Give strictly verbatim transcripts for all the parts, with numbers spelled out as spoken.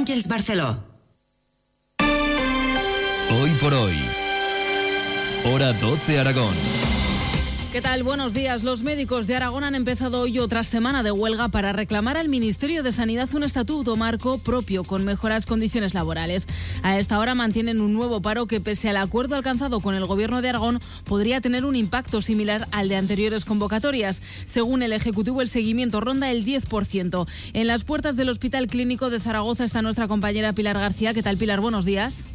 Àngels Barceló. Hoy por hoy. Hora doce Aragón. ¿Qué tal? Buenos días. Los médicos de Aragón han empezado hoy otra semana de huelga para reclamar al Ministerio de Sanidad un estatuto marco propio con mejoras condiciones laborales. A esta hora mantienen un nuevo paro que, pese al acuerdo alcanzado con el Gobierno de Aragón, podría tener un impacto similar al de anteriores convocatorias. Según el Ejecutivo, el seguimiento ronda el diez por ciento. En las puertas del Hospital Clínico de Zaragoza está nuestra compañera Pilar García. ¿Qué tal, Pilar? Buenos días.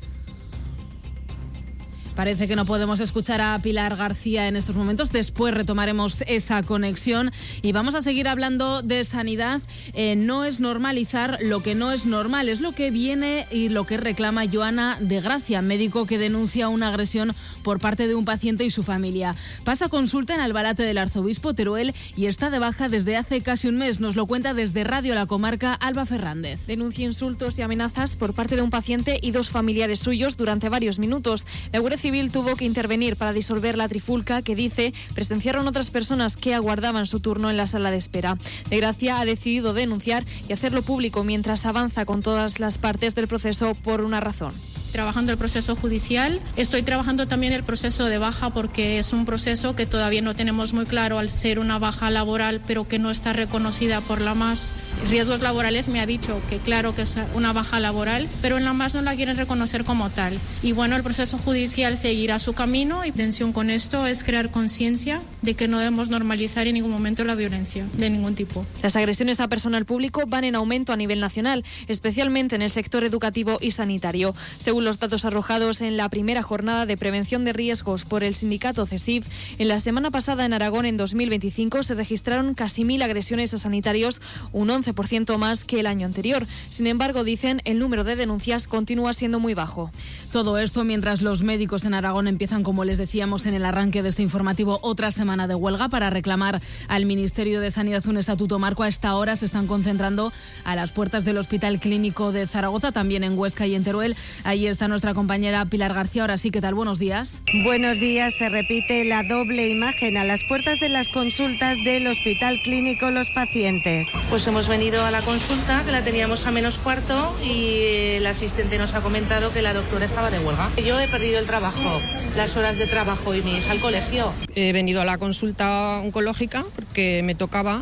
Parece que no podemos escuchar a Pilar García en estos momentos. Después retomaremos esa conexión y vamos a seguir hablando de sanidad. Eh, no es normalizar lo que no es normal. Es lo que viene y lo que reclama Joana de Gracia, médico que denuncia una agresión por parte de un paciente y su familia. Pasa consulta en Albalate del Arzobispo Teruel y está de baja desde hace casi un mes. Nos lo cuenta desde Radio La Comarca Alba Fernández. Denuncia insultos y amenazas por parte de un paciente y dos familiares suyos durante varios minutos. La Guardia Civil tuvo que intervenir para disolver la trifulca que, dice, presenciaron otras personas que aguardaban su turno en la sala de espera. De Gracia ha decidido denunciar y hacerlo público mientras avanza con todas las partes del proceso por una razón. Trabajando el proceso judicial, estoy trabajando también el proceso de baja porque es un proceso que todavía no tenemos muy claro al ser una baja laboral, pero que no está reconocida por la M A S. Riesgos laborales me ha dicho que claro que es una baja laboral, pero en la M A S no la quieren reconocer como tal. Y bueno, el proceso judicial seguirá su camino y la intención con esto es crear conciencia de que no debemos normalizar en ningún momento la violencia de ningún tipo. Las agresiones a personal público van en aumento a nivel nacional, especialmente en el sector educativo y sanitario. Según los datos arrojados en la primera jornada de prevención de riesgos por el sindicato CESIF, en la semana pasada en Aragón, en dos mil veinticinco, se registraron casi mil agresiones a sanitarios, un once por ciento más que el año anterior. Sin embargo, dicen, el número de denuncias continúa siendo muy bajo. Todo esto mientras los médicos en Aragón empiezan, como les decíamos en el arranque de este informativo, otra semana de huelga para reclamar al Ministerio de Sanidad un estatuto marco. A esta hora se están concentrando a las puertas del Hospital Clínico de Zaragoza, también en Huesca y en Teruel. Ahí está nuestra compañera Pilar García. Ahora sí, ¿qué tal? Buenos días. Buenos días. Se repite la doble imagen a las puertas de las consultas del Hospital Clínico los pacientes. Pues hemos venido a la consulta, que la teníamos a menos cuarto, y el asistente nos ha comentado que la doctora estaba de huelga. Yo he perdido el trabajo, las horas de trabajo y mi hija al colegio. He venido a la consulta oncológica porque me tocaba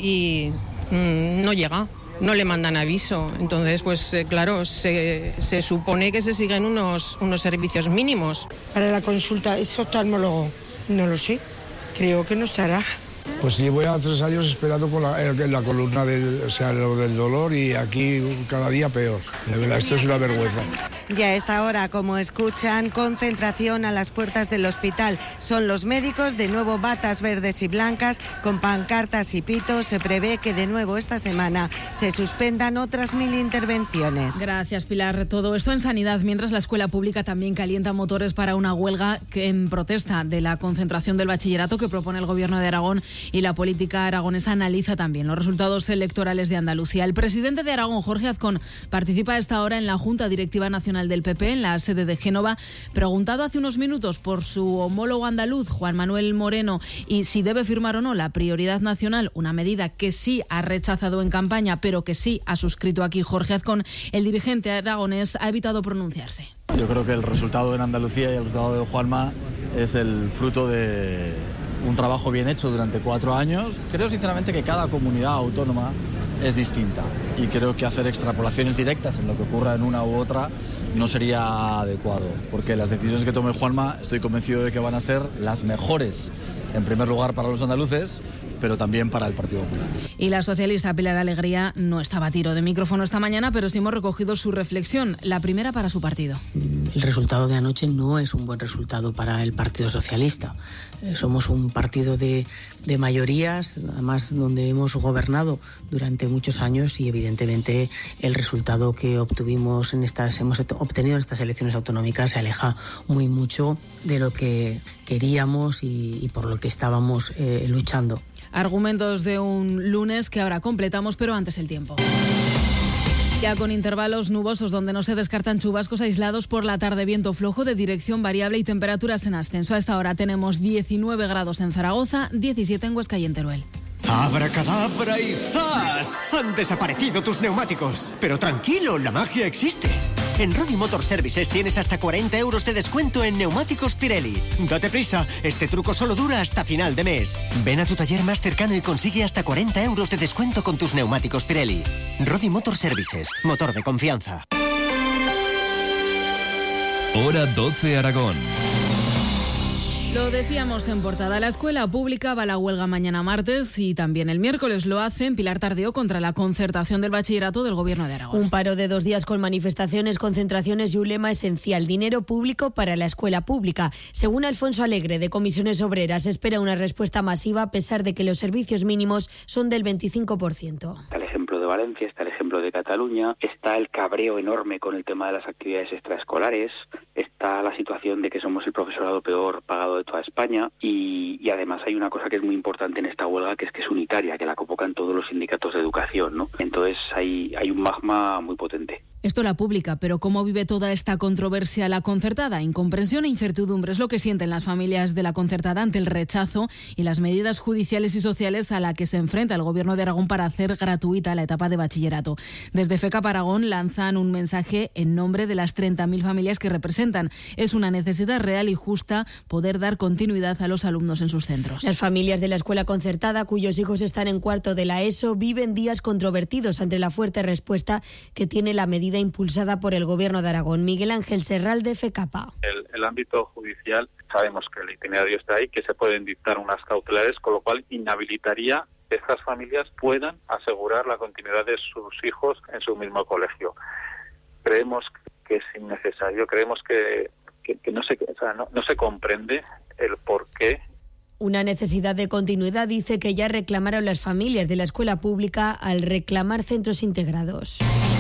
y mmm, no llega. No le mandan aviso, entonces pues eh, claro, se, se supone que se siguen unos, unos servicios mínimos. Para la consulta, ¿es oftalmólogo? No lo sé, creo que no estará. Pues llevo ya tres años esperando con la, la columna del, o sea, lo del dolor, y aquí cada día peor. De verdad, esto es una vergüenza. Ya a esta hora, como escuchan, concentración a las puertas del hospital. Son los médicos, de nuevo batas verdes y blancas, con pancartas y pitos. Se prevé que de nuevo esta semana se suspendan otras mil intervenciones. Gracias, Pilar. Todo esto en sanidad, mientras la escuela pública también calienta motores para una huelga que en protesta de la concentración del bachillerato que propone el Gobierno de Aragón, y la política aragonesa analiza también los resultados electorales de Andalucía. El presidente de Aragón, Jorge Azcón, participa a esta hora en la Junta Directiva Nacional del P P en la sede de Génova. Preguntado hace unos minutos por su homólogo andaluz, Juan Manuel Moreno, y si debe firmar o no la prioridad nacional, una medida que sí ha rechazado en campaña, pero que sí ha suscrito aquí Jorge Azcón, el dirigente aragonés ha evitado pronunciarse. Yo creo que el resultado en Andalucía y el resultado de Juanma es el fruto de un trabajo bien hecho durante cuatro años. Creo sinceramente que cada comunidad autónoma es distinta y creo que hacer extrapolaciones directas en lo que ocurra en una u otra no sería adecuado, porque las decisiones que tome Juanma estoy convencido de que van a ser las mejores, en primer lugar para los andaluces, pero también para el Partido Popular. Y la socialista Pilar Alegría no estaba a tiro de micrófono esta mañana, pero sí hemos recogido su reflexión, la primera para su partido. El resultado de anoche no es un buen resultado para el Partido Socialista. Eh, somos un partido de, de mayorías, además donde hemos gobernado durante muchos años, y evidentemente el resultado que obtuvimos en estas, hemos obtenido en estas elecciones autonómicas se aleja muy mucho de lo que queríamos y, y por lo que estábamos eh, luchando. Argumentos de un lunes que ahora completamos, pero antes el tiempo. Ya con intervalos nubosos donde no se descartan chubascos aislados por la tarde, viento flojo de dirección variable y temperaturas en ascenso. A esta hora tenemos diecinueve grados en Zaragoza, diecisiete en Huesca y en Teruel. ¡Abracadabra y ¡zas! Han desaparecido tus neumáticos. Pero tranquilo, la magia existe. En Rodi Motor Services tienes hasta cuarenta euros de descuento en neumáticos Pirelli. Date prisa, este truco solo dura hasta final de mes. Ven a tu taller más cercano y consigue hasta cuarenta euros de descuento con tus neumáticos Pirelli. Rodi Motor Services, motor de confianza. Hora doce Aragón. Lo decíamos en portada, la escuela pública va a la huelga mañana martes y también el miércoles lo hace en Pilar Tardeo contra la concertación del bachillerato del Gobierno de Aragón. Un paro de dos días con manifestaciones, concentraciones y un lema esencial, dinero público para la escuela pública. Según Alfonso Alegre, de Comisiones Obreras, espera una respuesta masiva a pesar de que los servicios mínimos son del veinticinco por ciento. Está el ejemplo de Valencia, está el ejemplo de Cataluña, está el cabreo enorme con el tema de las actividades extraescolares, está la situación de que somos el profesorado peor pagado de toda España y, y además hay una cosa que es muy importante en esta huelga, que es que es unitaria, que la convocan todos los sindicatos de educación, ¿no? Entonces hay, hay un magma muy potente. Esto la pública, pero ¿cómo vive toda esta controversia la concertada? Incomprensión e incertidumbre es lo que sienten las familias de la concertada ante el rechazo y las medidas judiciales y sociales a la que se enfrenta el Gobierno de Aragón para hacer gratuita la etapa de bachillerato. Desde FECAP Aragón lanzan un mensaje en nombre de las treinta mil familias que representan. Es una necesidad real y justa poder dar continuidad a los alumnos en sus centros. Las familias de la escuela concertada, cuyos hijos están en cuarto de la ESO, viven días controvertidos ante la fuerte respuesta que tiene la medida impulsada por el Gobierno de Aragón. Miguel Ángel Serral, de FECAPA. El, el ámbito judicial, sabemos que el itinerario está ahí, que se pueden dictar unas cautelares, con lo cual inhabilitaría que estas familias puedan asegurar la continuidad de sus hijos en su mismo colegio. Creemos que es innecesario, creemos que, que, que no, se, o sea, no, no se comprende el por qué. Una necesidad de continuidad, dice, que ya reclamaron las familias de la escuela pública al reclamar centros integrados.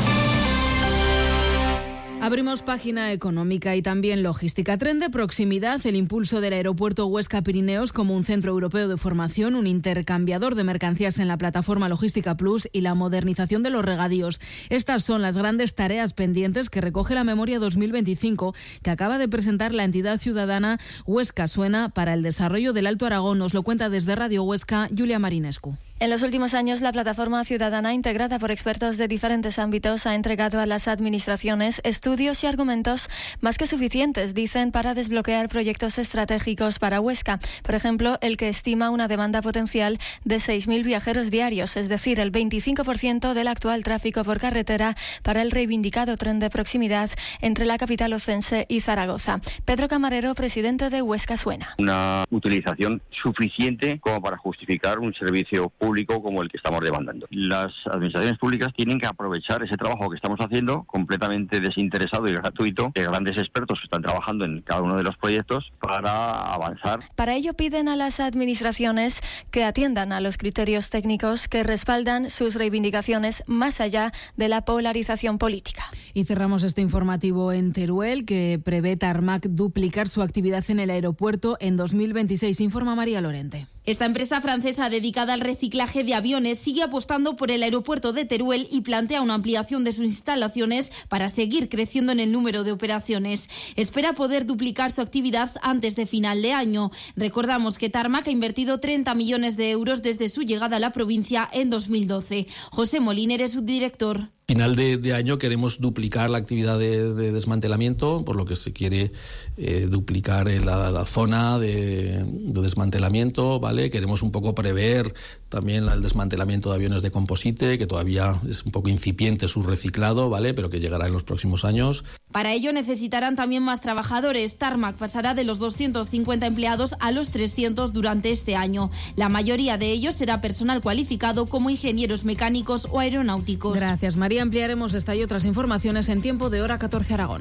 Abrimos página económica y también logística. Tren de proximidad, el impulso del aeropuerto Huesca-Pirineos como un centro europeo de formación, un intercambiador de mercancías en la plataforma Logística Plus y la modernización de los regadíos. Estas son las grandes tareas pendientes que recoge la Memoria dos mil veinticinco que acaba de presentar la entidad ciudadana Huesca Suena para el desarrollo del Alto Aragón. Nos lo cuenta desde Radio Huesca Julia Marinescu. En los últimos años, la plataforma ciudadana, integrada por expertos de diferentes ámbitos, ha entregado a las administraciones estudios y argumentos más que suficientes, dicen, para desbloquear proyectos estratégicos para Huesca. Por ejemplo, el que estima una demanda potencial de seis mil viajeros diarios, es decir, el veinticinco por ciento del actual tráfico por carretera para el reivindicado tren de proximidad entre la capital ocense y Zaragoza. Pedro Camarero, presidente de Huesca Suena. Una utilización suficiente como para justificar un servicio público público como el que estamos demandando. Las administraciones públicas tienen que aprovechar ese trabajo que estamos haciendo, completamente desinteresado y gratuito, de grandes expertos que están trabajando en cada uno de los proyectos para avanzar. Para ello piden a las administraciones que atiendan a los criterios técnicos que respaldan sus reivindicaciones más allá de la polarización política. Y cerramos este informativo en Teruel, que prevé Tarmac duplicar su actividad en el aeropuerto en dos mil veintiséis, informa María Lorente. Esta empresa francesa dedicada al reciclaje de aviones sigue apostando por el aeropuerto de Teruel y plantea una ampliación de sus instalaciones para seguir creciendo en el número de operaciones. Espera poder duplicar su actividad antes de final de año. Recordamos que Tarmac ha invertido treinta millones de euros desde su llegada a la provincia en dos mil doce. José Moliner es su director. Final de, de año queremos duplicar la actividad de, de desmantelamiento, por lo que se quiere eh, duplicar la, la zona de, de desmantelamiento, ¿vale? Queremos un poco prever también el desmantelamiento de aviones de composite, que todavía es un poco incipiente su reciclado, ¿vale? Pero que llegará en los próximos años. Para ello necesitarán también más trabajadores. Tarmac pasará de los doscientos cincuenta empleados a los trescientos durante este año. La mayoría de ellos será personal cualificado como ingenieros mecánicos o aeronáuticos. Gracias, María. Ampliaremos esta y otras informaciones en Tiempo de Hora catorce Aragón.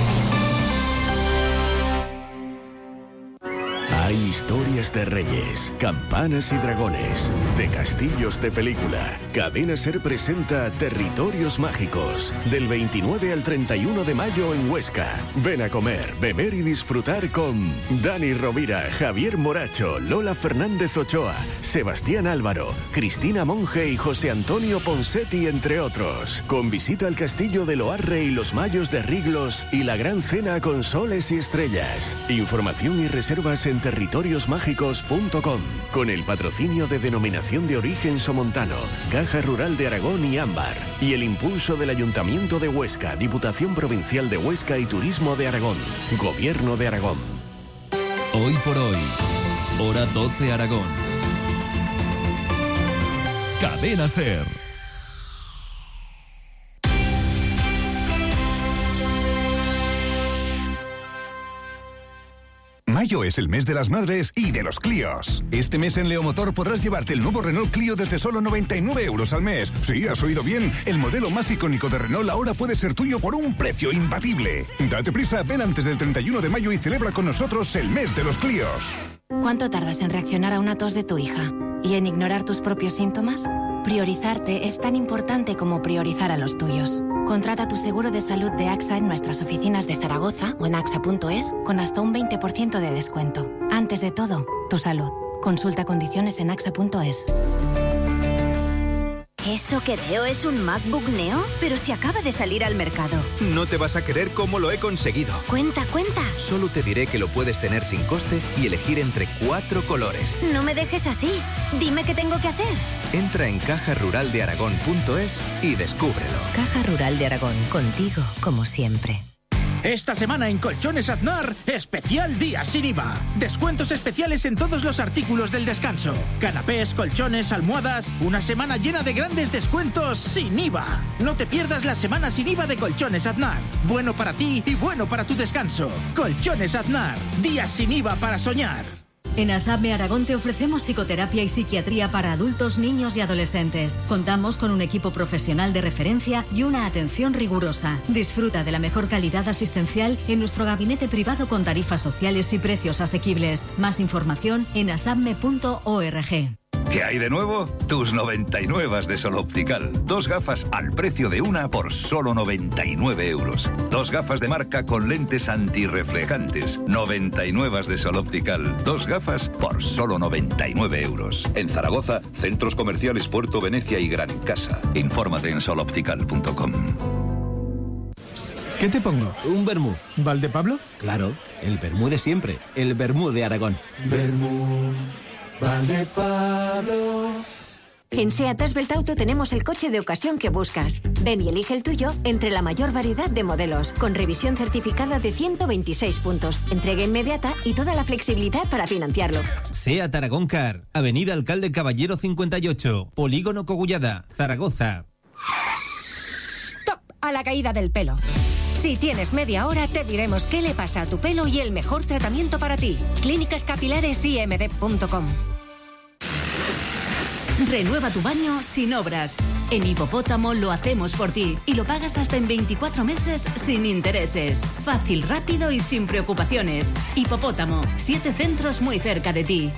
Hay historias de reyes, campanas y dragones, de castillos de película. Cadena SER presenta Territorios Mágicos, del veintinueve al treinta y uno de mayo en Huesca. Ven a comer, beber y disfrutar con Dani Rovira, Javier Moracho, Lola Fernández Ochoa, Sebastián Álvaro, Cristina Monge y José Antonio Ponsetti, entre otros. Con visita al castillo de Loarre y los Mayos de Riglos y la gran cena con soles y estrellas. Información y reservas en Territorios territorios mágicos punto com, con el patrocinio de Denominación de Origen Somontano, Caja Rural de Aragón y Ámbar, y el impulso del Ayuntamiento de Huesca, Diputación Provincial de Huesca y Turismo de Aragón, Gobierno de Aragón. Hoy por hoy, hora doce Aragón. Cadena SER. Mayo es el mes de las madres y de los Clios. Este mes en Leomotor podrás llevarte el nuevo Renault Clio desde solo noventa y nueve euros al mes. Sí, has oído bien. El modelo más icónico de Renault ahora puede ser tuyo por un precio imbatible. Date prisa, ven antes del treinta y uno de mayo y celebra con nosotros el mes de los Clios. ¿Cuánto tardas en reaccionar a una tos de tu hija? ¿Y en ignorar tus propios síntomas? Priorizarte es tan importante como priorizar a los tuyos. Contrata tu seguro de salud de AXA en nuestras oficinas de Zaragoza o en axa punto es con hasta un veinte por ciento de descuento. Antes de todo, tu salud. Consulta condiciones en axa punto es. ¿Eso que veo es un MacBook Neo? Pero si acaba de salir al mercado. No te vas a creer cómo lo he conseguido. Cuenta, cuenta. Solo te diré que lo puedes tener sin coste y elegir entre cuatro colores. No me dejes así. Dime qué tengo que hacer. Entra en caja rural de aragón punto es y descúbrelo. Caja Rural de Aragón, contigo como siempre. Esta semana en Colchones Aznar, especial día sin I V A. Descuentos especiales en todos los artículos del descanso. Canapés, colchones, almohadas. Una semana llena de grandes descuentos sin I V A. No te pierdas la semana sin I V A de Colchones Aznar. Bueno para ti y bueno para tu descanso. Colchones Aznar. Días sin I V A para soñar. En ASAPME Aragón te ofrecemos psicoterapia y psiquiatría para adultos, niños y adolescentes. Contamos con un equipo profesional de referencia y una atención rigurosa. Disfruta de la mejor calidad asistencial en nuestro gabinete privado con tarifas sociales y precios asequibles. Más información en asapme punto org. ¿Qué hay de nuevo? Tus noventa y nueve de Sol Optical. Dos gafas al precio de una por solo noventa y nueve euros. Dos gafas de marca con lentes antirreflejantes. noventa y nueve de Sol Optical. Dos gafas por solo noventa y nueve euros. En Zaragoza, centros comerciales Puerto Venecia y Gran Casa. Infórmate en sol optical punto com. ¿Qué te pongo? Un vermú. ¿Valdepablo? Claro, el vermú de siempre. El vermú de Aragón. Vermú. Valdepablo. En SEAT Asbelt Auto tenemos el coche de ocasión que buscas. Ven y elige el tuyo entre la mayor variedad de modelos, con revisión certificada de ciento veintiséis puntos, entrega inmediata y toda la flexibilidad para financiarlo. SEAT Aragón Car, Avenida Alcalde Caballero cincuenta y ocho, Polígono Cogullada, Zaragoza. ¡Stop! A la caída del pelo. Si tienes media hora, te diremos qué le pasa a tu pelo y el mejor tratamiento para ti. Clínicas Capilares I M D punto com. Renueva tu baño sin obras. En Hipopótamo lo hacemos por ti y lo pagas hasta en veinticuatro meses sin intereses. Fácil, rápido y sin preocupaciones. Hipopótamo, siete centros muy cerca de ti.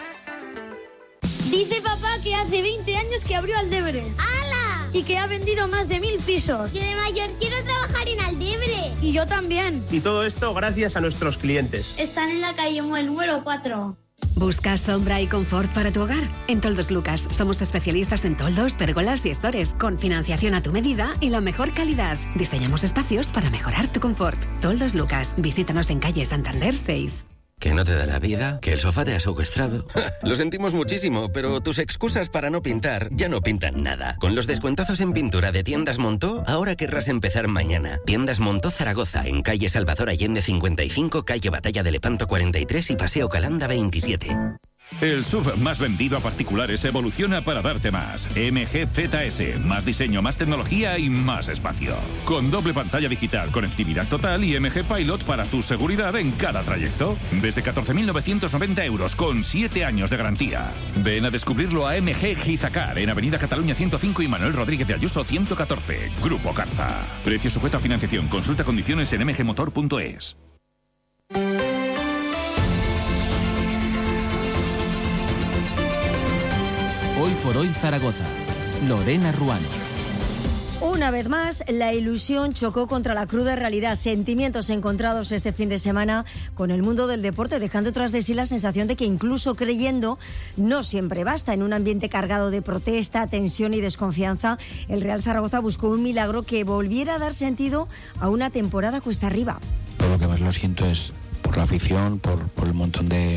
Dice papá que hace veinte años que abrió Aldebre. ¡Hala! Y que ha vendido más de mil pisos. Yo de mayor quiero trabajar en Aldebre. Y yo también. Y todo esto gracias a nuestros clientes. Están en la calle Muel número cuatro. ¿Buscas sombra y confort para tu hogar? En Toldos Lucas somos especialistas en toldos, pérgolas y estores, con financiación a tu medida y la mejor calidad. Diseñamos espacios para mejorar tu confort. Toldos Lucas, visítanos en calle Santander seis. ¿Que no te da la vida? ¿Que el sofá te ha secuestrado? Lo sentimos muchísimo, pero tus excusas para no pintar ya no pintan nada. Con los descuentazos en pintura de Tiendas Montó, ahora querrás empezar mañana. Tiendas Montó Zaragoza, en calle Salvador Allende cincuenta y cinco, calle Batalla de Lepanto cuarenta y tres y Paseo Calanda veintisiete. El S U V más vendido a particulares evoluciona para darte más. M G Z S, más diseño, más tecnología y más espacio. Con doble pantalla digital, conectividad total y M G Pilot para tu seguridad en cada trayecto. Desde catorce mil novecientos noventa euros con siete años de garantía. Ven a descubrirlo a M G Gizacar en Avenida Cataluña ciento cinco y Manuel Rodríguez de Ayuso ciento catorce. Grupo Carza. Precio sujeto a financiación. Consulta condiciones en m g motor punto es. Hoy por hoy Zaragoza. Lorena Ruano. Una vez más, la ilusión chocó contra la cruda realidad. Sentimientos encontrados este fin de semana con el mundo del deporte, dejando tras de sí la sensación de que incluso creyendo no siempre basta. En un ambiente cargado de protesta, tensión y desconfianza, el Real Zaragoza buscó un milagro que volviera a dar sentido a una temporada cuesta arriba. Lo que más lo siento es por la afición, por, por el montón de,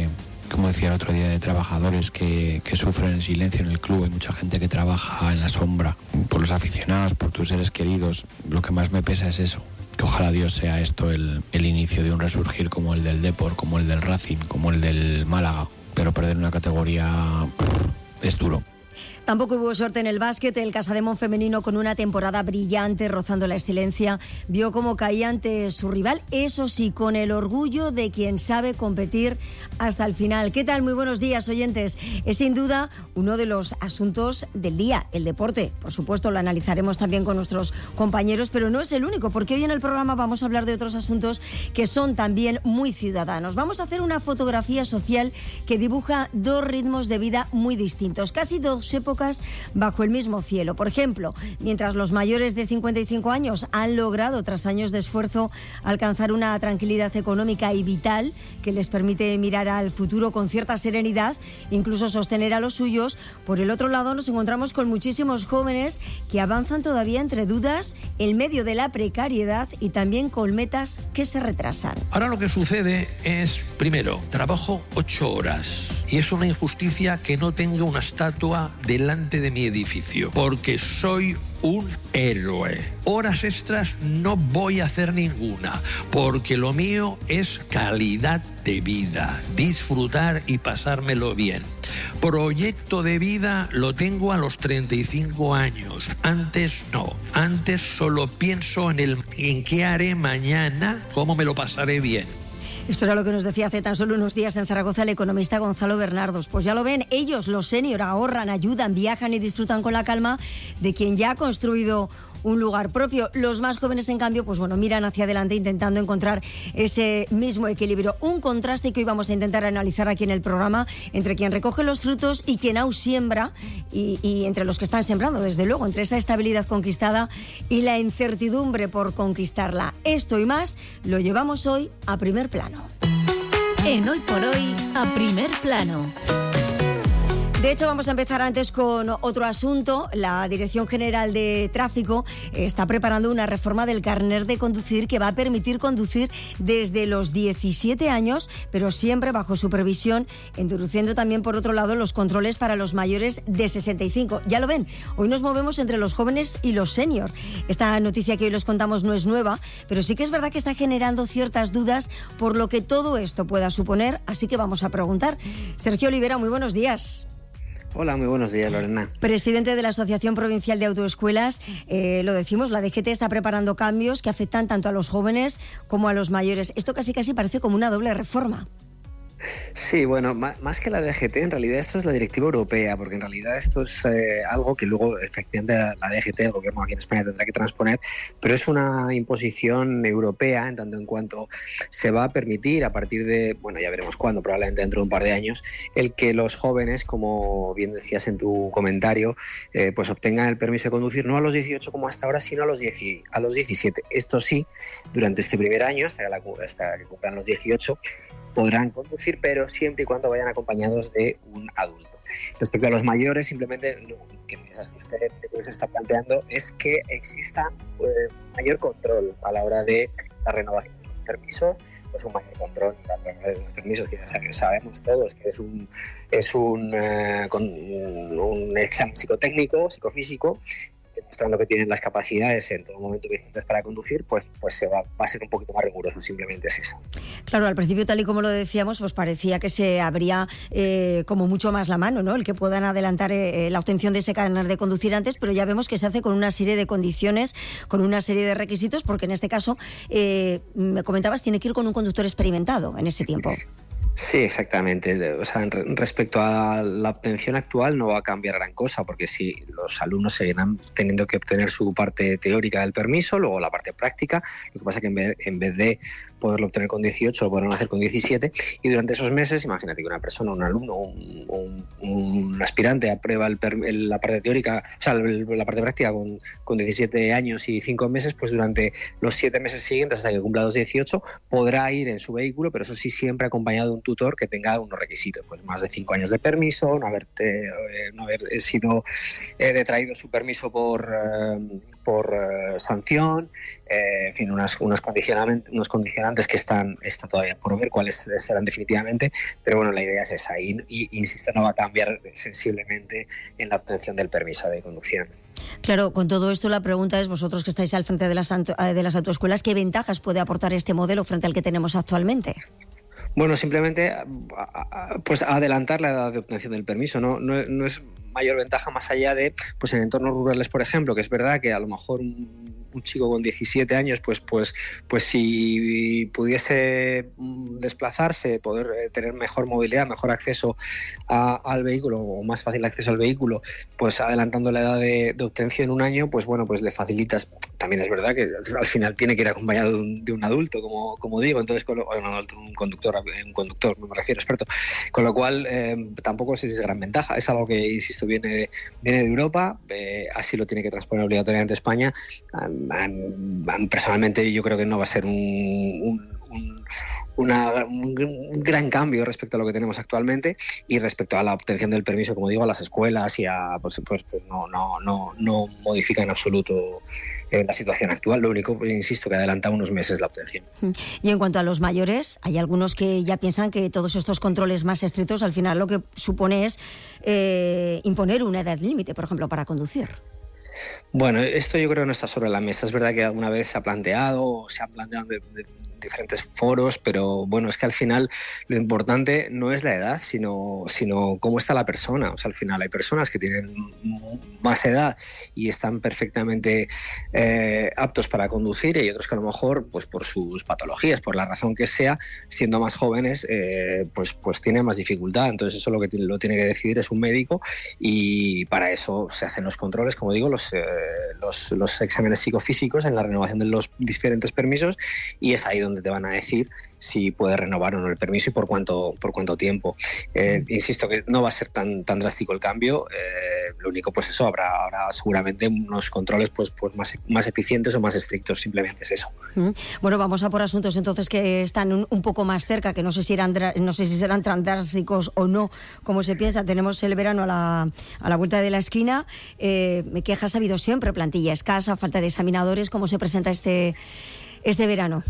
como decía el otro día, de trabajadores que, que sufren en silencio en el club. Hay mucha gente que trabaja en la sombra, por los aficionados, por tus seres queridos. Lo que más me pesa es eso, que ojalá Dios sea esto el, el inicio de un resurgir como el del Depor, como el del Racing, como el del Málaga, pero perder una categoría es duro. Tampoco hubo suerte en el básquet. El Casademón femenino, con una temporada brillante, rozando la excelencia, vio cómo caía ante su rival, eso sí, con el orgullo de quien sabe competir hasta el final. ¿Qué tal? Muy buenos días, oyentes. Es sin duda uno de los asuntos del día, el deporte. Por supuesto, lo analizaremos también con nuestros compañeros, pero no es el único, porque hoy en el programa vamos a hablar de otros asuntos que son también muy ciudadanos. Vamos a hacer una fotografía social que dibuja dos ritmos de vida muy distintos, casi dos épocas bajo el mismo cielo. Por ejemplo, mientras los mayores de cincuenta y cinco años han logrado, tras años de esfuerzo, alcanzar una tranquilidad económica y vital que les permite mirar al futuro con cierta serenidad, incluso sostener a los suyos, por el otro lado nos encontramos con muchísimos jóvenes que avanzan todavía entre dudas, en medio de la precariedad y también con metas que se retrasan. Ahora lo que sucede es, primero, trabajo ocho horas y es una injusticia que no tenga una estatua delante de mi edificio, porque soy un héroe. Horas extras no voy a hacer ninguna, porque lo mío es calidad de vida, disfrutar y pasármelo bien. Proyecto de vida lo tengo a los treinta y cinco años, antes no. Antes solo pienso en el en qué haré mañana, cómo me lo pasaré bien. Esto era lo que nos decía hace tan solo unos días en Zaragoza el economista Gonzalo Bernardos. Pues ya lo ven, ellos, los senior, ahorran, ayudan, viajan y disfrutan con la calma de quien ya ha construido un lugar propio. Los más jóvenes, en cambio, pues bueno, miran hacia adelante intentando encontrar ese mismo equilibrio. Un contraste que hoy vamos a intentar analizar aquí en el programa entre quien recoge los frutos y quien aún siembra, y, y entre los que están sembrando, desde luego, entre esa estabilidad conquistada y la incertidumbre por conquistarla. Esto y más lo llevamos hoy a primer plano. En Hoy por Hoy, a primer plano. De hecho, vamos a empezar antes con otro asunto. La Dirección General de Tráfico está preparando una reforma del carnet de conducir que va a permitir conducir desde los diecisiete años, pero siempre bajo supervisión, endureciendo también, por otro lado, los controles para los mayores de sesenta y cinco. Ya lo ven, hoy nos movemos entre los jóvenes y los senior. Esta noticia que hoy les contamos no es nueva, pero sí que es verdad que está generando ciertas dudas por lo que todo esto pueda suponer, así que vamos a preguntar. Sergio Olivera, muy buenos días. Hola, muy buenos días, Lorena. Presidente de la Asociación Provincial de Autoescuelas, eh, lo decimos, la D G T está preparando cambios que afectan tanto a los jóvenes como a los mayores. Esto casi casi parece como una doble reforma. Sí, bueno, más que la D G T, en realidad esto es la directiva europea, porque en realidad esto es eh, algo que luego efectivamente la D G T, el gobierno aquí en España, tendrá que transponer, pero es una imposición europea en tanto en cuanto se va a permitir a partir de, bueno, ya veremos cuándo, probablemente dentro de un par de años, el que los jóvenes, como bien decías en tu comentario, eh, pues obtengan el permiso de conducir no a los dieciocho como hasta ahora, sino a los, diez, a los diecisiete. Esto sí, durante este primer año, hasta que, la, hasta que cumplan los dieciocho, podrán conducir, pero siempre y cuando vayan acompañados de un adulto. Respecto a los mayores, simplemente lo que usted se está planteando es que exista eh, mayor control a la hora de la renovación de los permisos, pues un mayor control en la renovación de los permisos, que ya sabemos todos que es un, es un, eh, con un examen psicotécnico, psicofísico, demostrando que tienen las capacidades en todo momento vigentes para conducir, pues, pues se va, va a ser un poquito más riguroso, simplemente es eso. Claro, al principio, tal y como lo decíamos, pues parecía que se abría eh, como mucho más la mano, ¿no? El que puedan adelantar eh, la obtención de ese carnet de conducir antes, pero ya vemos que se hace con una serie de condiciones, con una serie de requisitos, porque en este caso, eh, me comentabas, tiene que ir con un conductor experimentado en ese tiempo. Sí, exactamente. O sea, respecto a la obtención actual no va a cambiar gran cosa, porque si los alumnos seguirán teniendo que obtener su parte teórica del permiso, luego la parte práctica, lo que pasa es que en vez, en vez de poderlo obtener con dieciocho, lo podrán hacer con diecisiete, y durante esos meses, imagínate que una persona, un alumno, un, un, un aspirante aprueba el, el, la parte teórica, o sea, la parte práctica con, con diecisiete años y cinco meses, pues durante los siete meses siguientes, hasta que cumpla los dieciocho, podrá ir en su vehículo, pero eso sí siempre acompañado de un tutor que tenga unos requisitos, pues más de cinco años de permiso, no haber, eh, no haber sido eh, detraído su permiso por, eh, por eh, sanción, eh, en fin, unas, unos, condicionantes, unos condicionantes que están está todavía por ver cuáles serán definitivamente, pero bueno, la idea es esa y, y insisto, no va a cambiar sensiblemente en la obtención del permiso de conducción. Claro, con todo esto la pregunta es, vosotros que estáis al frente de las, de las autoescuelas, ¿qué ventajas puede aportar este modelo frente al que tenemos actualmente? Bueno, simplemente pues adelantar la edad de obtención del permiso, no, no, no es mayor ventaja más allá de, pues en entornos rurales, por ejemplo, que es verdad que a lo mejor un, un chico con diecisiete años, pues, pues, pues si pudiese desplazarse, poder tener mejor movilidad, mejor acceso a, al vehículo o más fácil acceso al vehículo, pues adelantando la edad de, de obtención un año, pues bueno, pues le facilitas. También es verdad que al final tiene que ir acompañado de un, de un adulto, como, como digo, entonces con lo, un adulto, un conductor, un conductor, no me refiero experto, con lo cual eh, tampoco es, es gran ventaja, es algo que, insisto, viene, viene de Europa, eh, así lo tiene que transponer obligatoriamente España. Um, um, personalmente yo creo que no va a ser un, un, un, una, un, un gran cambio respecto a lo que tenemos actualmente, y respecto a la obtención del permiso, como digo, a las escuelas y a, por supuesto, no, no, no, no modifica en absoluto eh, la situación actual. Lo único, insisto, que adelanta unos meses la obtención. Y en cuanto a los mayores, hay algunos que ya piensan que todos estos controles más estrictos al final lo que supone es eh, imponer una edad límite, por ejemplo, para conducir. Bueno, esto yo creo que no está sobre la mesa. Es verdad que alguna vez se ha planteado, se han planteado de, de diferentes foros, pero bueno, es que al final lo importante no es la edad, sino, sino cómo está la persona. O sea, al final hay personas que tienen más edad y están perfectamente eh, aptos para conducir, y otros que a lo mejor, pues por sus patologías, por la razón que sea, siendo más jóvenes, eh, pues, pues tienen más dificultad. Entonces eso lo que lo tiene que decidir es un médico, y para eso se hacen los controles, como digo, los Eh, los, los exámenes psicofísicos en la renovación de los diferentes permisos, y es ahí donde te van a decir si puedes renovar o no el permiso y por cuánto por cuánto tiempo. Eh, insisto que no va a ser tan tan drástico el cambio, eh, lo único pues eso, habrá, habrá seguramente unos controles pues, pues más, más eficientes o más estrictos, simplemente es eso. Bueno, vamos a por asuntos entonces que están un, un poco más cerca, que no sé si eran, no sé si serán tan drásticos o no, como se piensa. Tenemos el verano a la, a la vuelta de la esquina. Eh, quejas ha habido siempre, plantilla escasa, falta de examinadores. ¿Cómo se presenta este, este verano?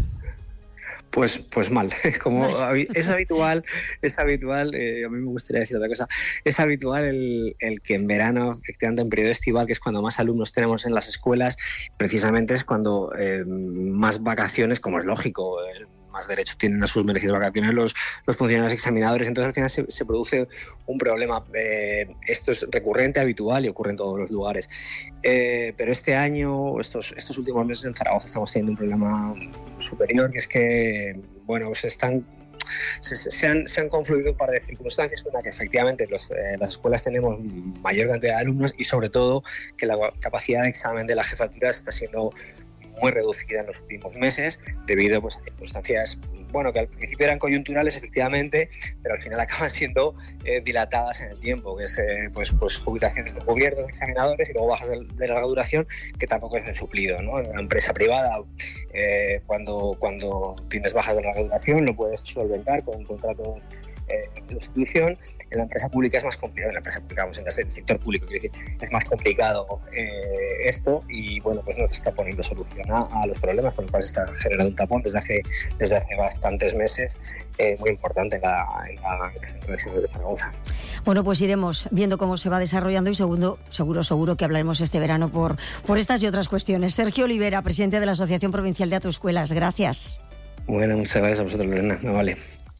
Pues, pues mal, como es habitual, es habitual, eh, a mí me gustaría decir otra cosa, es habitual el, el que en verano, efectivamente en periodo estival, que es cuando más alumnos tenemos en las escuelas, precisamente es cuando eh, más vacaciones, como es lógico, eh, más derecho tienen a sus merecidas vacaciones los, los funcionarios examinadores. Entonces al final se, se produce un problema. Eh, esto es recurrente, habitual y ocurre en todos los lugares. Eh, pero este año, estos, estos últimos meses en Zaragoza estamos teniendo un problema superior, que es que, bueno, se están Se, se, han, se han confluido un par de circunstancias. Una, que efectivamente los, eh, las escuelas tenemos mayor cantidad de alumnos, y sobre todo que la capacidad de examen de la jefatura está siendo muy reducida en los últimos meses, debido pues, a circunstancias, bueno, que al principio eran coyunturales, efectivamente, pero al final acaban siendo eh, dilatadas en el tiempo, que es eh, pues, pues jubilaciones de gobierno, de examinadores, y luego bajas de, de larga duración, que tampoco es de suplido, ¿no? En una empresa privada, eh, cuando, cuando tienes bajas de larga duración, lo puedes solventar con contratos eh, de sustitución. En la empresa pública es más complicado, en la empresa pública, vamos, en el sector público, quiero decir, es más complicado eh, esto, y bueno, pues no se está poniendo solución a, a los problemas, por lo cual se está generando un tapón desde hace, desde hace bastantes meses, eh, muy importante en la, en la, en el Centro de Zaragoza. Bueno, pues iremos viendo cómo se va desarrollando, y segundo, seguro, seguro que hablaremos este verano por, por estas y otras cuestiones. Sergio Olivera, presidente de la Asociación Provincial de Autoescuelas, gracias. Bueno, muchas gracias a vosotros, Lorena, me vale.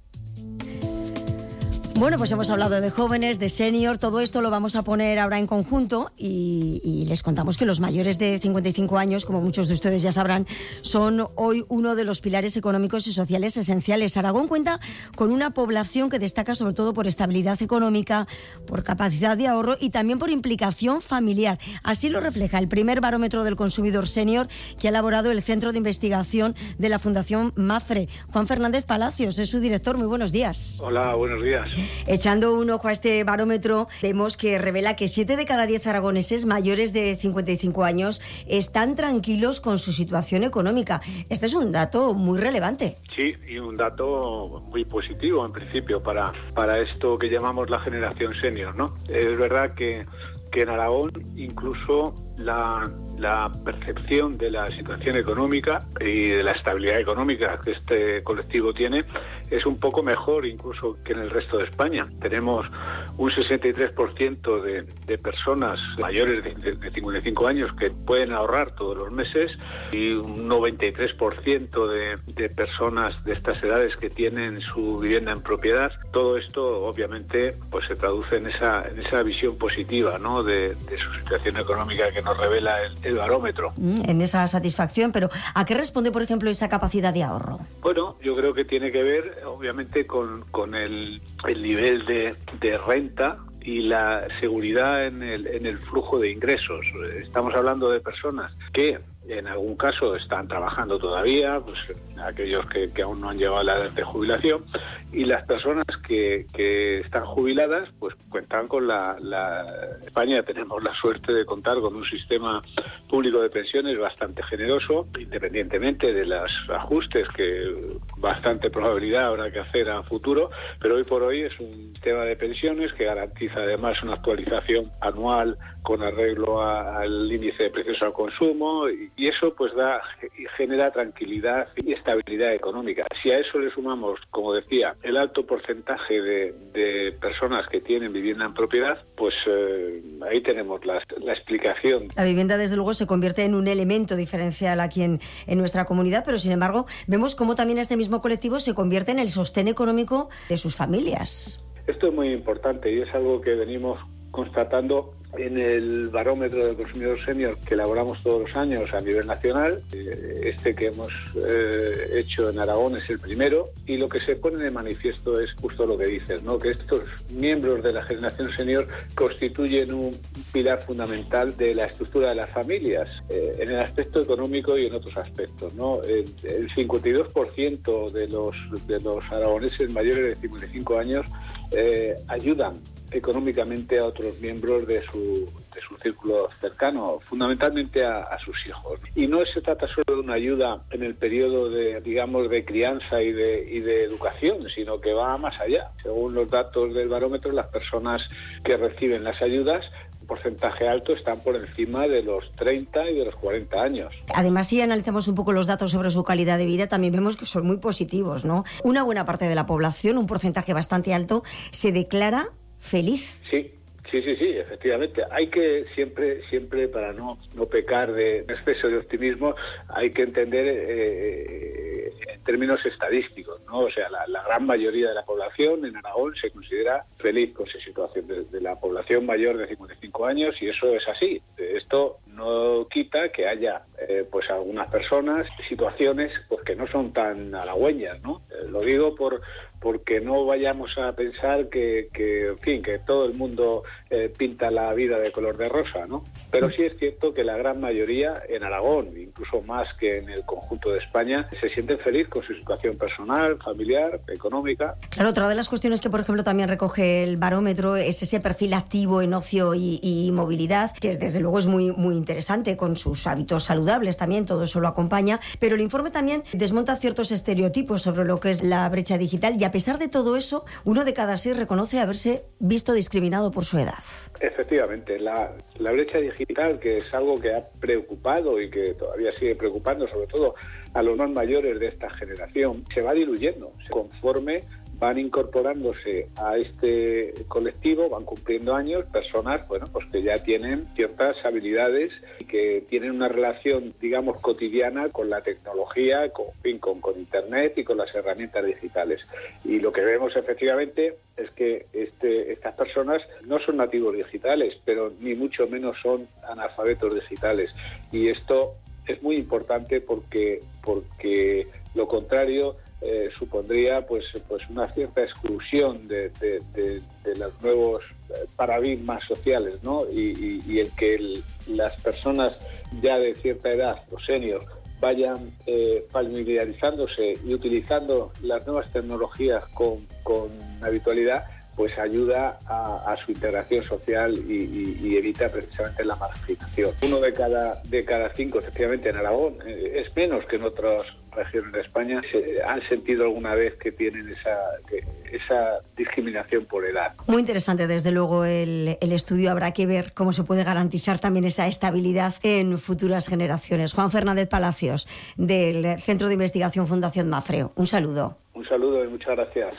Bueno, pues hemos hablado de jóvenes, de senior, todo esto lo vamos a poner ahora en conjunto, y, y les contamos que los mayores de cincuenta y cinco años, como muchos de ustedes ya sabrán, son hoy uno de los pilares económicos y sociales esenciales. Aragón cuenta con una población que destaca sobre todo por estabilidad económica, por capacidad de ahorro y también por implicación familiar. Así lo refleja el primer barómetro del consumidor senior que ha elaborado el Centro de Investigación de la Fundación MAFRE. Juan Fernández Palacios es su director. Muy buenos días. Hola, buenos días. Echando un ojo a este barómetro, vemos que revela que siete de cada diez aragoneses mayores de cincuenta y cinco años están tranquilos con su situación económica. Este es un dato muy relevante. Sí, y un dato muy positivo en principio para, para esto que llamamos la generación senior, ¿no? Es verdad que, que en Aragón incluso la, la percepción de la situación económica y de la estabilidad económica que este colectivo tiene es un poco mejor incluso que en el resto de España. Tenemos un sesenta y tres por ciento de, de personas mayores de, de cincuenta y cinco años que pueden ahorrar todos los meses y un noventa y tres por ciento de, de personas de estas edades que tienen su vivienda en propiedad. Todo esto obviamente pues se traduce en esa, en esa visión positiva, ¿no?, de, de su situación económica que nos revela el, el barómetro. En esa satisfacción, pero ¿a qué responde, por ejemplo, esa capacidad de ahorro? Bueno, yo creo que tiene que ver obviamente con, con el, el nivel de, de renta y la seguridad en el, en el flujo de ingresos. Estamos hablando de personas que en algún caso están trabajando todavía, pues aquellos que, que aún no han llegado a la edad de jubilación, y las personas que, que están jubiladas pues cuentan con la, la... España tenemos la suerte de contar con un sistema público de pensiones bastante generoso, independientemente de los ajustes que bastante probabilidad habrá que hacer a futuro, pero hoy por hoy es un sistema de pensiones que garantiza además una actualización anual con arreglo a, al índice de precios al consumo, y, y eso pues da y genera tranquilidad y estabilidad económica. Si a eso le sumamos, como decía, el alto porcentaje de, de personas que tienen vivienda en propiedad, pues eh, ahí tenemos la, la explicación. La vivienda, desde luego, se convierte en un elemento diferencial aquí en, en nuestra comunidad, pero sin embargo vemos cómo también este mismo colectivo se convierte en el sostén económico de sus familias. Esto es muy importante y es algo que venimos constatando en el barómetro del consumidor senior que elaboramos todos los años a nivel nacional. Este que hemos eh, hecho en Aragón es el primero, y lo que se pone de manifiesto es justo lo que dices, ¿no?, que estos miembros de la generación senior constituyen un pilar fundamental de la estructura de las familias, eh, en el aspecto económico y en otros aspectos, ¿no? El, el cincuenta y dos por ciento de los, de los aragoneses mayores de cincuenta y cinco años eh, ayudan económicamente a otros miembros de su, de su círculo cercano, fundamentalmente a, a sus hijos. Y no se trata solo de una ayuda en el periodo de, digamos, de crianza y de, y de educación, sino que va más allá. Según los datos del barómetro, las personas que reciben las ayudas, un porcentaje alto, están por encima de los treinta y de los cuarenta años. Además, si analizamos un poco los datos sobre su calidad de vida, también vemos que son muy positivos, ¿no? Una buena parte de la población, un porcentaje bastante alto, se declara feliz. Sí, sí, sí, sí, efectivamente. Hay que siempre, siempre para no, no pecar de exceso de optimismo, hay que entender eh, en términos estadísticos, ¿no? O sea, la, la gran mayoría de la población en Aragón se considera feliz con su situación, de, de la población mayor de cincuenta y cinco años, y eso es así. Esto no quita que haya eh, pues algunas personas, situaciones pues que no son tan halagüeñas, ¿no? Eh, lo digo por porque no vayamos a pensar que, que en fin, que todo el mundo eh, pinta la vida de color de rosa, ¿no? Pero sí es cierto que la gran mayoría en Aragón, incluso más que en el conjunto de España, se sienten feliz con su situación personal, familiar, económica. Claro, otra de las cuestiones que, por ejemplo, también recoge el barómetro es ese perfil activo en ocio y, y movilidad, que desde luego es muy, muy interesante, con sus hábitos saludables también, todo eso lo acompaña, pero el informe también desmonta ciertos estereotipos sobre lo que es la brecha digital, y a pesar de todo eso, uno de cada seis reconoce haberse visto discriminado por su edad. Efectivamente, la, la brecha digital, que es algo que ha preocupado y que todavía sigue preocupando, sobre todo a los más mayores de esta generación, se va diluyendo conforme van incorporándose a este colectivo, van cumpliendo años, personas, bueno, pues que ya tienen ciertas habilidades y que tienen una relación, digamos, cotidiana con la tecnología, con, con, con Internet y con las herramientas digitales. Y lo que vemos efectivamente es que este, estas personas no son nativos digitales, pero ni mucho menos son analfabetos digitales. Y esto es muy importante porque, porque lo contrario Eh, supondría pues pues una cierta exclusión de, de, de, de los nuevos paradigmas sociales, ¿no? Y, y, y el que el, las personas ya de cierta edad, los seniors, vayan eh, familiarizándose y utilizando las nuevas tecnologías con, con habitualidad, pues ayuda a, a su integración social y, y, y evita precisamente la marginación. Uno de cada de cada cinco, efectivamente, en Aragón, eh, es menos que en otras regiones de España, se han sentido alguna vez que tienen esa que esa discriminación por edad. Muy interesante, desde luego, el, el estudio. Habrá que ver cómo se puede garantizar también esa estabilidad en futuras generaciones. Juan Fernández Palacios, del Centro de Investigación Fundación Mapfre. Un saludo. Un saludo y muchas gracias.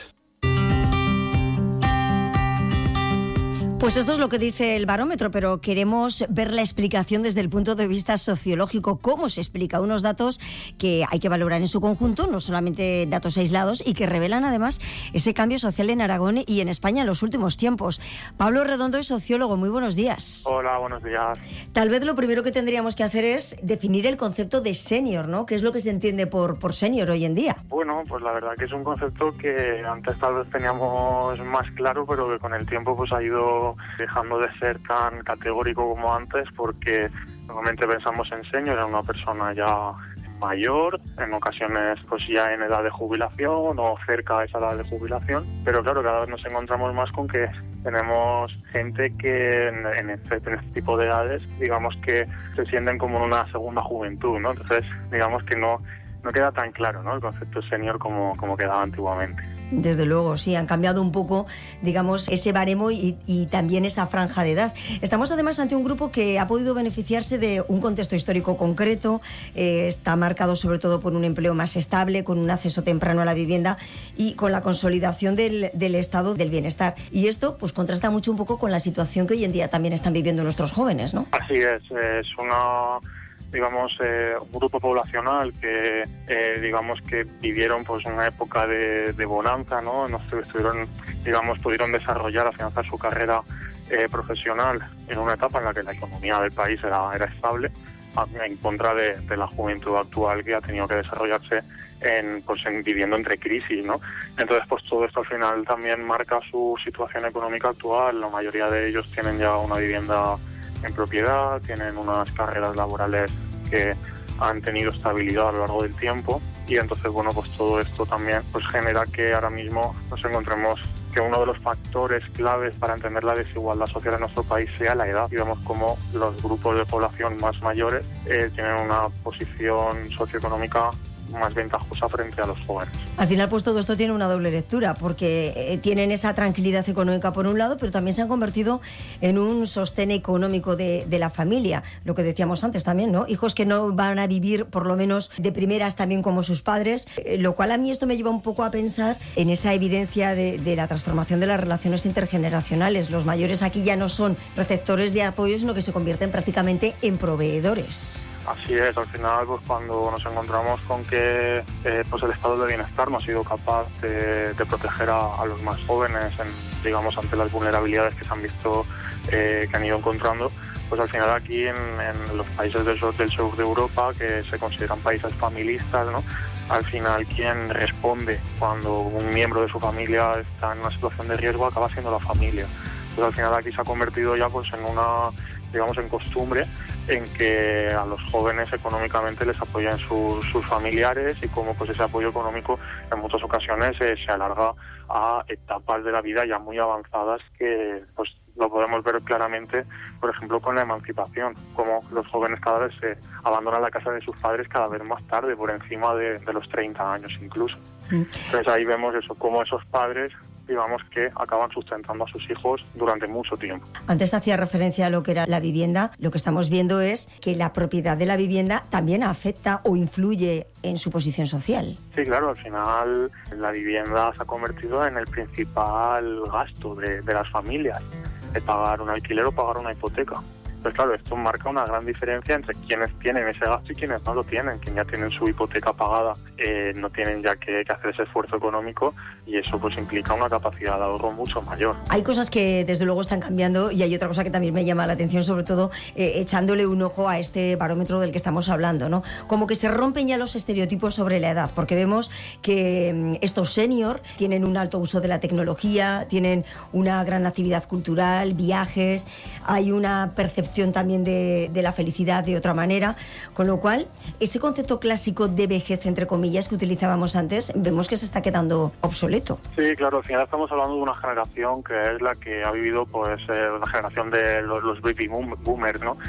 Pues esto es lo que dice el barómetro, pero queremos ver la explicación desde el punto de vista sociológico. ¿Cómo se explica? Unos datos que hay que valorar en su conjunto, no solamente datos aislados, y que revelan además ese cambio social en Aragón y en España en los últimos tiempos. Pablo Redondo es sociólogo. Muy buenos días. Hola, buenos días. Tal vez lo primero que tendríamos que hacer es definir el concepto de senior, ¿no? ¿Qué es lo que se entiende por, por senior hoy en día? Bueno, pues la verdad que es un concepto que antes tal vez teníamos más claro, pero que con el tiempo pues ha ido dejando de ser tan categórico como antes, porque normalmente pensamos en senior, en una persona ya mayor, en ocasiones pues ya en edad de jubilación o cerca de esa edad de jubilación, pero claro, cada vez nos encontramos más con que tenemos gente que en, en, este, en este tipo de edades, digamos que se sienten como en una segunda juventud, ¿no? Entonces, digamos que no, no queda tan claro, ¿no?, el concepto senior como, como quedaba antiguamente. Desde luego, sí, han cambiado un poco, digamos, ese baremo y, y también esa franja de edad. Estamos además ante un grupo que ha podido beneficiarse de un contexto histórico concreto, eh, está marcado sobre todo por un empleo más estable, con un acceso temprano a la vivienda y con la consolidación del, del estado del bienestar. Y esto pues contrasta mucho un poco con la situación que hoy en día también están viviendo nuestros jóvenes, ¿no? Así es, es una... digamos, eh, un grupo poblacional que, eh, digamos, que vivieron pues una época de, de bonanza, ¿no? No estuvieron, digamos, pudieron desarrollar, afianzar su carrera eh, profesional en una etapa en la que la economía del país era, era estable, en contra de, de la juventud actual que ha tenido que desarrollarse en, pues, en viviendo entre crisis, ¿no? Entonces, pues todo esto al final también marca su situación económica actual. La mayoría de ellos tienen ya una vivienda en propiedad, tienen unas carreras laborales que han tenido estabilidad a lo largo del tiempo, y entonces, bueno, pues todo esto también pues genera que ahora mismo nos encontremos que uno de los factores claves para entender la desigualdad social en nuestro país sea la edad. Y vemos como los grupos de población más mayores eh, tienen una posición socioeconómica más ventajosa frente a los jóvenes. Al final, pues todo esto tiene una doble lectura, porque eh, tienen esa tranquilidad económica por un lado, pero también se han convertido en un sostén económico de, de la familia, lo que decíamos antes también, ¿no? Hijos que no van a vivir, por lo menos de primeras, también como sus padres, eh, lo cual a mí esto me lleva un poco a pensar en esa evidencia de, de la transformación de las relaciones intergeneracionales. Los mayores aquí ya no son receptores de apoyo, sino que se convierten prácticamente en proveedores. Así es, al final pues cuando nos encontramos con que eh, pues el estado de bienestar no ha sido capaz de, de proteger a, a los más jóvenes, en, digamos, ante las vulnerabilidades que se han visto, eh, que han ido encontrando, pues al final aquí en, en los países del sur, del sur de Europa, que se consideran países familistas, ¿no?, al final quien responde cuando un miembro de su familia está en una situación de riesgo acaba siendo la familia. Pues al final aquí se ha convertido ya pues en una, digamos, en costumbre en que a los jóvenes económicamente les apoyan sus, sus familiares, y como pues ese apoyo económico en muchas ocasiones eh, se alarga a etapas de la vida ya muy avanzadas, que pues lo podemos ver claramente, por ejemplo, con la emancipación, como los jóvenes cada vez se abandonan la casa de sus padres cada vez más tarde, por encima de, de los treinta años incluso. Mm. Entonces ahí vemos eso, cómo esos padres, digamos, que acaban sustentando a sus hijos durante mucho tiempo. Antes hacía referencia a lo que era la vivienda. Lo que estamos viendo es que la propiedad de la vivienda también afecta o influye en su posición social. Sí, claro, al final la vivienda se ha convertido en el principal gasto de, de las familias, de pagar un alquiler o pagar una hipoteca. Pues claro, esto marca una gran diferencia entre quienes tienen ese gasto y quienes no lo tienen. Quienes ya tienen su hipoteca pagada eh, no tienen ya que, que hacer ese esfuerzo económico, y eso pues implica una capacidad de ahorro mucho mayor. Hay cosas que desde luego están cambiando, y hay otra cosa que también me llama la atención, sobre todo eh, echándole un ojo a este barómetro del que estamos hablando, ¿no? Como que se rompen ya los estereotipos sobre la edad, porque vemos que estos senior tienen un alto uso de la tecnología, tienen una gran actividad cultural, viajes, hay una percepción también de, de la felicidad de otra manera, con lo cual ese concepto clásico de vejez, entre comillas, que utilizábamos antes, vemos que se está quedando obsoleto. Sí, claro, al final estamos hablando de una generación que es la que ha vivido, pues, eh, la generación de los, los baby boomers, ¿no?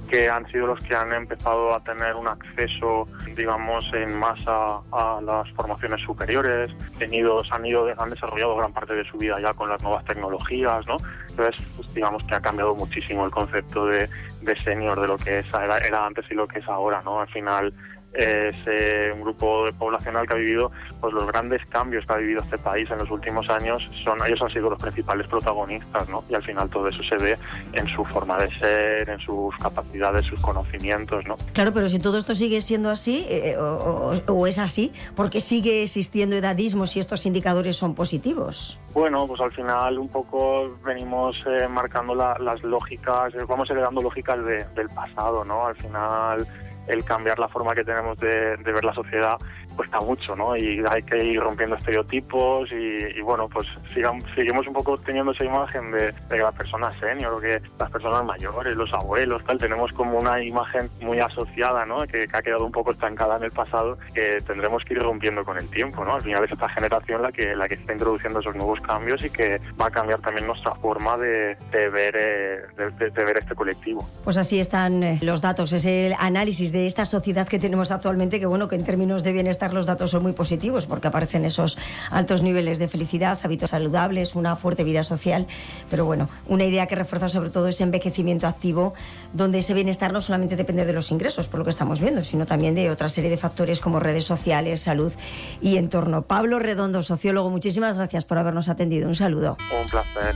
que han sido los que han empezado a tener un acceso, digamos, en masa a las formaciones superiores, tenido, han, ido, han desarrollado gran parte de su vida ya con las nuevas tecnologías, ¿no? Entonces, pues, digamos que ha cambiado muchísimo el concepto de, de senior de lo que es, era, era antes y lo que es ahora, ¿no? Al final es eh, un grupo poblacional que ha vivido pues los grandes cambios que ha vivido este país en los últimos años. Son ellos han sido los principales protagonistas, ¿no? Y al final todo eso se ve en su forma de ser, en sus capacidades, sus conocimientos, ¿no? Claro, pero si todo esto sigue siendo así, eh, o, o, o es así, ¿por qué sigue existiendo edadismo si estos indicadores son positivos? Bueno, pues al final un poco venimos eh, marcando la, las lógicas, vamos heredando lógicas de, del pasado, ¿no? Al final el cambiar la forma que tenemos de, de ver la sociedad cuesta mucho, ¿no? Y hay que ir rompiendo estereotipos y, y bueno, pues sigamos, seguimos un poco teniendo esa imagen de, de la persona senior o que las personas mayores, los abuelos, tal, tenemos como una imagen muy asociada, ¿no? Que, que ha quedado un poco estancada en el pasado, que tendremos que ir rompiendo con el tiempo, ¿no? Al final es esta generación la que la que está introduciendo esos nuevos cambios y que va a cambiar también nuestra forma de, de ver eh, de, de, de ver este colectivo. Pues así están eh, los datos, es el análisis de esta sociedad que tenemos actualmente, que bueno, que en términos de bienestar los datos son muy positivos porque aparecen esos altos niveles de felicidad, hábitos saludables, una fuerte vida social, pero bueno, una idea que refuerza sobre todo ese envejecimiento activo, donde ese bienestar no solamente depende de los ingresos, por lo que estamos viendo, sino también de otra serie de factores como redes sociales, salud y entorno. Pablo Redondo, sociólogo, muchísimas gracias por habernos atendido. Un saludo. Un placer.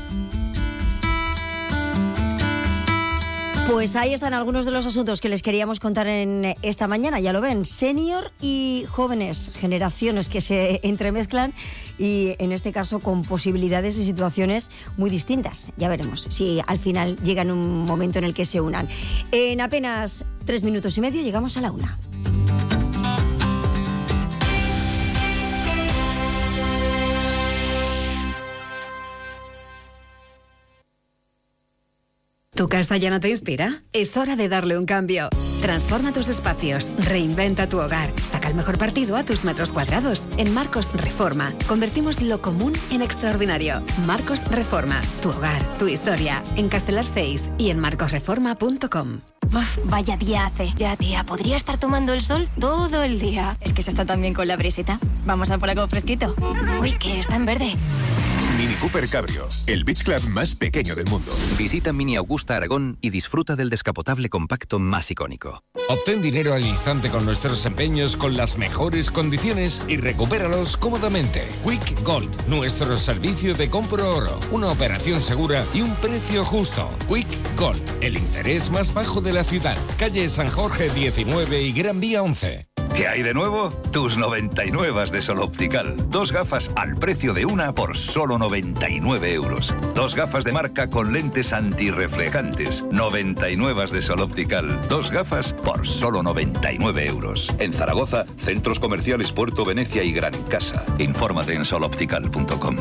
Pues ahí están algunos de los asuntos que les queríamos contar en esta mañana. Ya lo ven, senior y jóvenes, generaciones que se entremezclan y en este caso con posibilidades y situaciones muy distintas. Ya veremos si al final llegan un momento en el que se unan. En apenas tres minutos y medio llegamos a la una. ¿Tu casa ya no te inspira? Es hora de darle un cambio. Transforma tus espacios, reinventa tu hogar, saca el mejor partido a tus metros cuadrados. En Marcos Reforma, convertimos lo común en extraordinario. Marcos Reforma, tu hogar, tu historia. En Castelar seis y en marcos reforma punto com. Uf, vaya día hace. Ya, tía, podría estar tomando el sol todo el día. Es que se está tan bien con la brisita. Vamos a por algo fresquito. Uy, que está en verde. Mini Cooper Cabrio, el beach club más pequeño del mundo. Visita Mini Augusta Aragón y disfruta del descapotable compacto más icónico. Obtén dinero al instante con nuestros empeños con las mejores condiciones y recupéralos cómodamente. Quick Gold, nuestro servicio de compro oro. Una operación segura y un precio justo. Quick Gold, el interés más bajo de la ciudad. Calle San Jorge diecinueve y Gran Vía once. ¿Qué hay de nuevo? Tus noventa y nueve de Sol Optical. Dos gafas al precio de una por solo noventa y nueve euros. Dos gafas de marca con lentes antirreflejantes. noventa y nueve de Sol Optical. Dos gafas por solo noventa y nueve euros. En Zaragoza, centros comerciales Puerto Venecia y Gran Casa. Infórmate en sol optical punto com.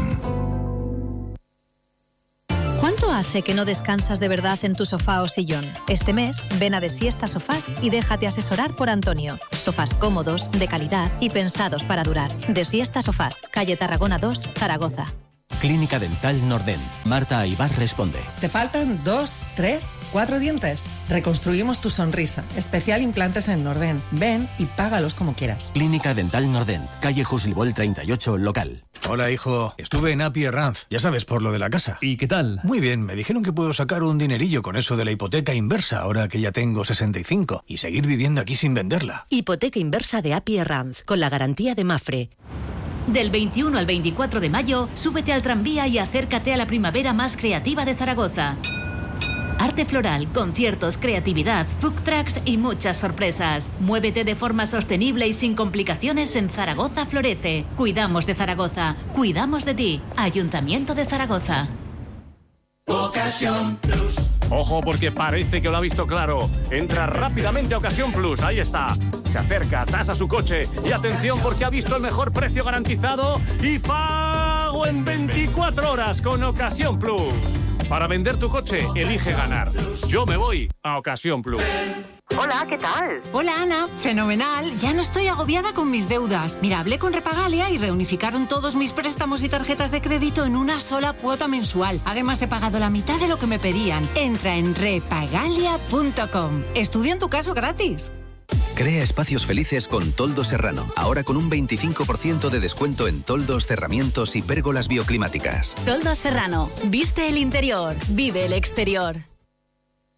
¿Cuánto hace que no descansas de verdad en tu sofá o sillón? Este mes, ven a De Siesta Sofás y déjate asesorar por Antonio. Sofás cómodos, de calidad y pensados para durar. De Siesta Sofás, calle Tarragona dos, Zaragoza. Clínica Dental Nordent. Marta Aybar responde. ¿Te faltan dos, tres, cuatro dientes? Reconstruimos tu sonrisa. Especial implantes en Nordent. Ven y págalos como quieras. Clínica Dental Nordent. Calle Jusilbol treinta y ocho, local. Hola, hijo. Estuve en Api Herranz. Ya sabes, por lo de la casa. ¿Y qué tal? Muy bien. Me dijeron que puedo sacar un dinerillo con eso de la hipoteca inversa ahora que ya tengo sesenta y cinco y seguir viviendo aquí sin venderla. Hipoteca inversa de Api Herranz con la garantía de Mafre. Del veintiuno al veinticuatro de mayo, súbete al tranvía y acércate a la primavera más creativa de Zaragoza. Arte floral, conciertos, creatividad, food trucks y muchas sorpresas. Muévete de forma sostenible y sin complicaciones en Zaragoza Florece. Cuidamos de Zaragoza, cuidamos de ti. Ayuntamiento de Zaragoza. Ocasión Plus. Ojo porque parece que lo ha visto claro. Entra rápidamente a Ocasión Plus, ahí está. Se acerca, tasa su coche y atención porque ha visto el mejor precio garantizado y pago en veinticuatro horas con Ocasión Plus. Para vender tu coche, elige ganar. Yo me voy a Ocasión Plus. Hola, ¿qué tal? Hola, Ana. Fenomenal. Ya no estoy agobiada con mis deudas. Mira, hablé con Repagalia y reunificaron todos mis préstamos y tarjetas de crédito en una sola cuota mensual. Además, he pagado la mitad de lo que me pedían. Entra en repagalia punto com. Estudia en tu caso gratis. Crea espacios felices con Toldo Serrano. Ahora con un veinticinco por ciento de descuento en toldos, cerramientos y pérgolas bioclimáticas. Toldos Serrano. Viste el interior. Vive el exterior.